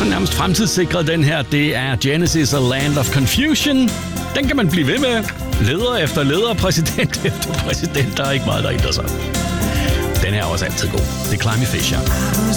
nærmest fremtidssikret, den her. Det er Genesis og Land of Confusion. Den kan man blive ved med. Leder efter leder, præsident efter præsident. Der er ikke meget, der ændrer sig. Den er også altid god. Det er Climby Fisher.